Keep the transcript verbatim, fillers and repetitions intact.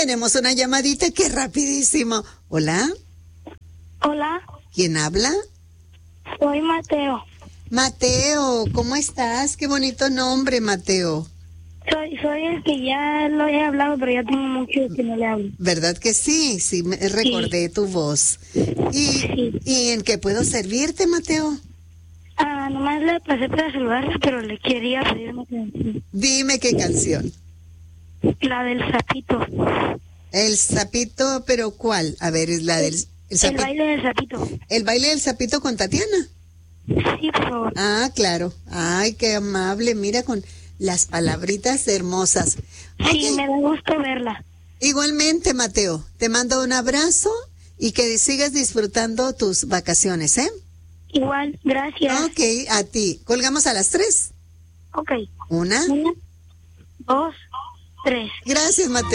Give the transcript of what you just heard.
tenemos una llamadita que rapidísimo. Hola, Hola, ¿quién habla? soy Mateo. Mateo, ¿cómo estás? Qué bonito nombre, Mateo. Soy soy el que ya lo he hablado, pero ya tengo mucho que no le hablo. ¿Verdad que sí? Sí, me recordé tu voz. ¿Y, Sí. ¿Y en qué puedo servirte, Mateo? Ah, nomás le pasé para saludarla, pero le quería pedir una canción. Dime qué canción. La del sapito. El sapito, pero ¿cuál? A ver, es la del... El, El sapi- baile del sapito. el baile del sapito con Tatiana. Sí, por favor. Ah, claro. Ay, qué amable. Mira con las palabritas hermosas. Sí, Ok. me da gusto verla. Igualmente, Mateo. Te mando un abrazo y que sigas disfrutando tus vacaciones, ¿eh? Igual, gracias. Ok, a ti. Colgamos a las tres. Ok. Una. Una, dos, tres. Gracias, Mateo.